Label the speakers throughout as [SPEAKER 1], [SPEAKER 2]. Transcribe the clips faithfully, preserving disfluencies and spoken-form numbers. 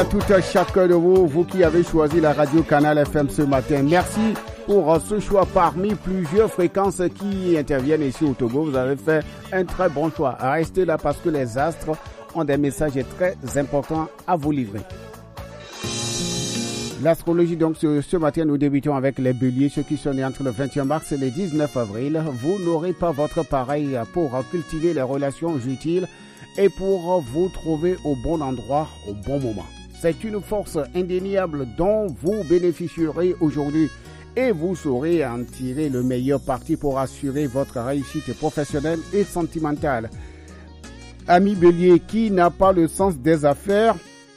[SPEAKER 1] à tout un chacun de vous, vous qui avez choisi la radio Canal F M ce matin. Merci pour ce choix parmi plusieurs fréquences qui interviennent ici au Togo. Vous avez fait un très bon choix. Restez là parce que les astres ont des messages très importants à vous livrer. L'astrologie, donc, ce, ce matin, nous débutons avec les béliers, ceux qui sont nés entre le vingt et un mars et le dix-neuf avril. Vous n'aurez pas votre pareil pour cultiver les relations utiles et pour vous trouver au bon endroit, au bon moment. C'est une force indéniable dont vous bénéficierez aujourd'hui et vous saurez en tirer le meilleur parti pour assurer votre réussite professionnelle et sentimentale. Ami bélier, qui n'a pas le sens des affaires,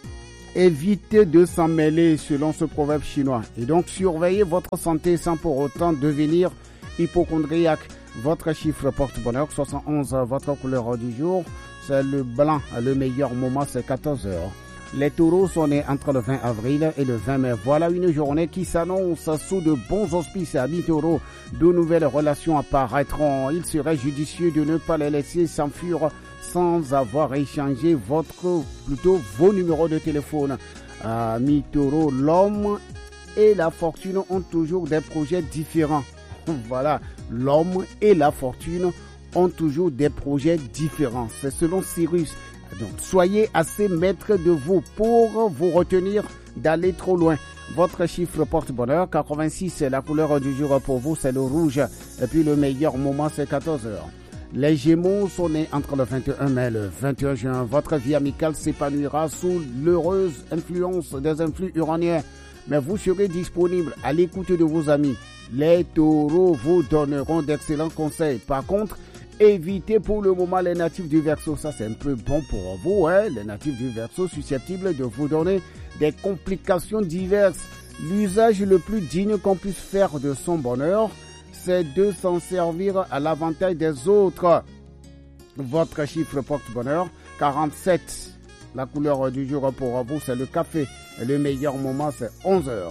[SPEAKER 1] évitez de s'en mêler selon ce proverbe chinois. Et donc, surveillez votre santé sans pour autant devenir hypocondriaque. Votre chiffre porte-bonheur, soixante et onze, votre couleur du jour, c'est le blanc. Le meilleur moment, c'est quatorze heures. Les taureaux sont nés entre le vingt avril et le vingt mai. Voilà une journée qui s'annonce sous de bons auspices. Amis taureaux, de nouvelles relations apparaîtront. Il serait judicieux de ne pas les laisser s'enfuir sans avoir échangé votre, plutôt vos numéros de téléphone. Amis taureaux, l'homme et la fortune ont toujours des projets différents. Voilà, l'homme et la fortune ont toujours des projets différents. C'est selon Cyrus. Donc, soyez assez maître de vous pour vous retenir d'aller trop loin. Votre chiffre porte-bonheur, quatre-vingt-six, la couleur du jour pour vous, c'est le rouge. Et puis, le meilleur moment, c'est quatorze heures. Les Gémeaux sont nés entre le vingt et un mai et le vingt et un juin. Votre vie amicale s'épanouira sous l'heureuse influence des influx uraniens. Mais vous serez disponible à l'écoute de vos amis. Les taureaux vous donneront d'excellents conseils. Par contre, évitez pour le moment les natifs du Verseau. Ça, c'est un peu bon pour vous, hein? Les natifs du Verseau susceptibles de vous donner des complications diverses. L'usage le plus digne qu'on puisse faire de son bonheur, c'est de s'en servir à l'avantage des autres. Votre chiffre porte-bonheur, quarante-sept. La couleur du jour pour vous, c'est le café. Et le meilleur moment, c'est onze heures.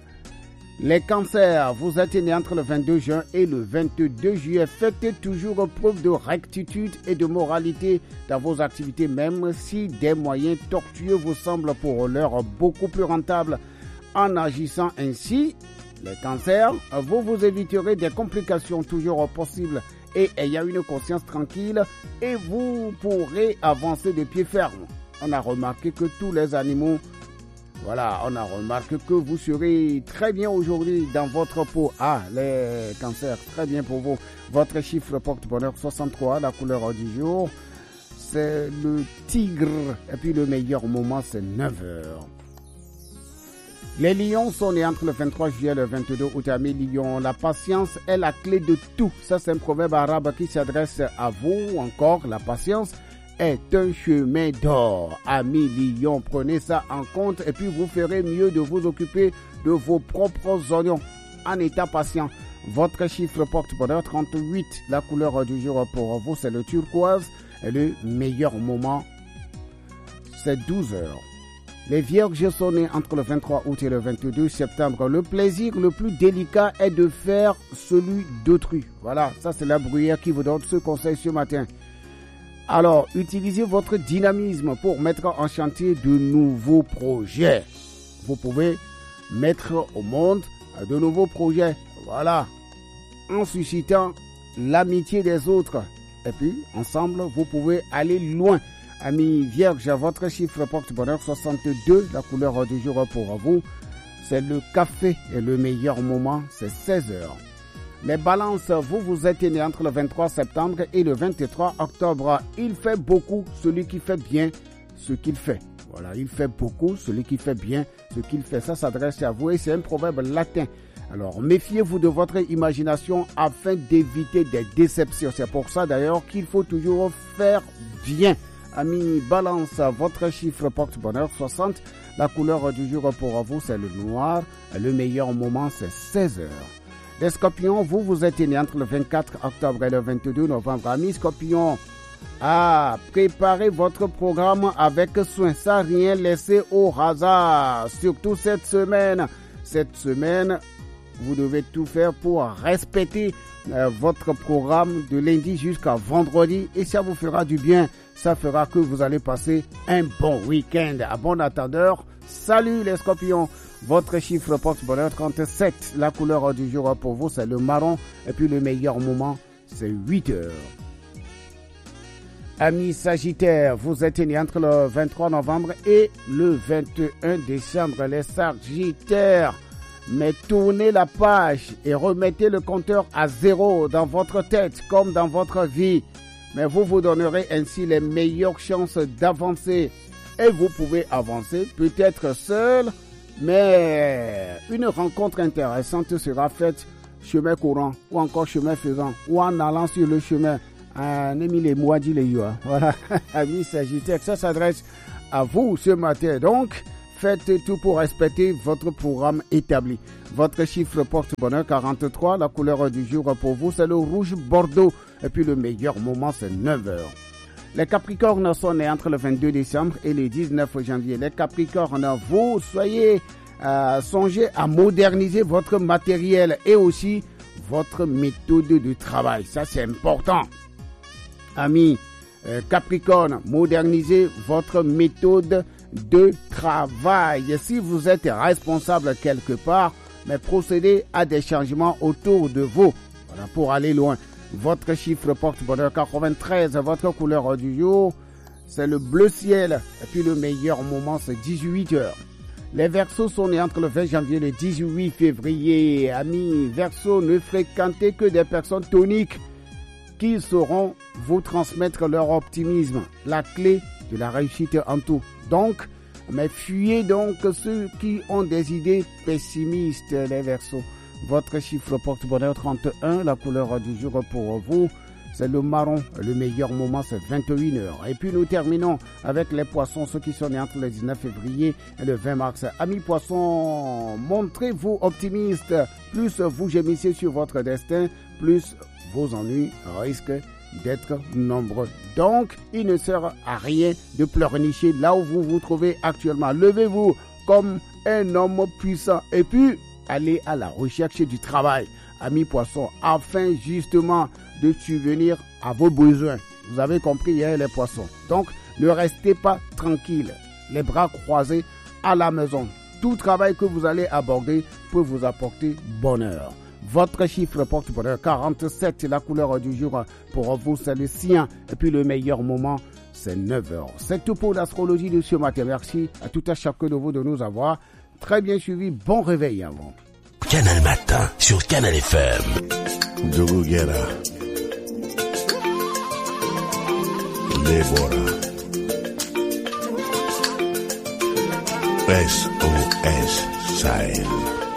[SPEAKER 1] Les cancers, vous êtes nés entre le vingt-deux juin et le vingt-deux juillet. Faites toujours preuve de rectitude et de moralité dans vos activités, même si des moyens tortueux vous semblent pour l'heure beaucoup plus rentables. En agissant ainsi, les cancers, vous vous éviterez des complications toujours possibles et ayant une conscience tranquille et vous pourrez avancer de pied ferme. On a remarqué que tous les animaux, voilà, on a remarqué que vous serez très bien aujourd'hui dans votre peau. Ah, les cancers, très bien pour vous. Votre chiffre porte-bonheur soixante-trois, la couleur du jour, c'est le tigre. Et puis le meilleur moment, c'est neuf heures. Les lions sont nés entre le vingt-trois juillet et le vingt-deux août. Amis lions, la patience est la clé de tout. Ça, c'est un proverbe arabe qui s'adresse à vous. Encore, la patience est un chemin d'or. Amis lions, prenez ça en compte et puis vous ferez mieux de vous occuper de vos propres oignons en état patient. Votre chiffre porte-bonheur trente-huit. La couleur du jour pour vous, c'est le turquoise. Et le meilleur moment, c'est douze heures. Les vierges sont nés entre le vingt-trois août et le vingt-deux septembre. Le plaisir le plus délicat est de faire celui d'autrui. Voilà, ça c'est la bruyère qui vous donne ce conseil ce matin. Alors, utilisez votre dynamisme pour mettre en chantier de nouveaux projets. Vous pouvez mettre au monde de nouveaux projets. Voilà, en suscitant l'amitié des autres. Et puis, ensemble, vous pouvez aller loin. Amis vierges, votre chiffre porte-bonheur soixante-deux, la couleur du jour pour vous, c'est le café et le meilleur moment, c'est seize heures. Les balances, vous vous êtes nés entre le vingt-trois septembre et le vingt-trois octobre. Il fait beaucoup celui qui fait bien ce qu'il fait. Voilà, il fait beaucoup celui qui fait bien ce qu'il fait. Ça s'adresse à vous et c'est un proverbe latin. Alors, méfiez-vous de votre imagination afin d'éviter des déceptions. C'est pour ça d'ailleurs qu'il faut toujours faire bien. Amis balance, votre chiffre porte-bonheur soixante. La couleur du jour pour vous, c'est le noir. Le meilleur moment, c'est seize heures. Les scorpions, vous vous êtes nés entre le vingt-quatre octobre et le vingt-deux novembre. Amis scorpions, ah, préparez votre programme avec soin, sans rien laisser au hasard. Surtout cette semaine. Cette semaine, vous devez tout faire pour respecter euh, votre programme de lundi jusqu'à vendredi et ça vous fera du bien. Ça fera que vous allez passer un bon week-end. À bon attendeur, salut les scorpions. Votre chiffre porte-bonheur trente-sept. La couleur du jour pour vous, c'est le marron. Et puis le meilleur moment, c'est huit heures. Amis Sagittaires, vous êtes nés entre le vingt-trois novembre et le vingt et un décembre. Les Sagittaires, mais tournez la page et remettez le compteur à zéro dans votre tête comme dans votre vie. Mais vous vous donnerez ainsi les meilleures chances d'avancer. Et vous pouvez avancer peut-être seul, mais une rencontre intéressante sera faite chemin courant ou encore chemin faisant ou en allant sur le chemin. Voilà, amis Sagittaires, ça s'adresse à vous ce matin. Donc, faites tout pour respecter votre programme établi. Votre chiffre porte-bonheur quarante-trois. La couleur du jour pour vous, c'est le rouge bordeaux. Et puis le meilleur moment, c'est neuf heures. Les Capricornes sont nés entre le vingt-deux décembre et le dix-neuf janvier. Les Capricornes, vous soyez, euh, songez à moderniser votre matériel et aussi votre méthode de travail. Ça, c'est important. Amis euh, Capricorne, modernisez votre méthode de travail. Si vous êtes responsable quelque part, mais procédez à des changements autour de vous. Voilà, pour aller loin. Votre chiffre porte-bonheur quatre-vingt-treize. Votre couleur du jour, c'est le bleu ciel. Et puis le meilleur moment, c'est dix-huit heures. Les Verseaux sont nés entre le vingt janvier et le dix-huit février. Amis Verseaux, ne fréquentez que des personnes toniques qui sauront vous transmettre leur optimisme, la clé de la réussite en tout. Donc, mais fuyez donc ceux qui ont des idées pessimistes, les Verseaux. Votre chiffre porte-bonheur trente et un, la couleur du jour pour vous, c'est le marron. Le meilleur moment, c'est vingt et une heures. Et puis nous terminons avec les Poissons, ceux qui sont nés entre le dix-neuf février et le vingt mars. Amis Poissons, montrez-vous optimistes. Plus vous gémissez sur votre destin, plus vos ennuis risquent d'être nombreux. Donc, il ne sert à rien de pleurnicher là où vous vous trouvez actuellement. Levez-vous comme un homme puissant et puis allez à la recherche du travail, amis Poissons, afin justement de subvenir à vos besoins. Vous avez compris, hein, les Poissons. Donc, ne restez pas tranquille, les bras croisés à la maison. Tout travail que vous allez aborder peut vous apporter bonheur. Votre chiffre porte-bonheur quarante-sept, la couleur du jour pour vous, c'est le sien. Et puis le meilleur moment, c'est neuf heures. C'est tout pour l'astrologie de ce matin. Merci à tout à chacun de vous de nous avoir très bien suivis. Bon réveil à vous.
[SPEAKER 2] Canal Matin sur Canal F M.
[SPEAKER 3] Dougou Guerra. Débora. S O S Sahel.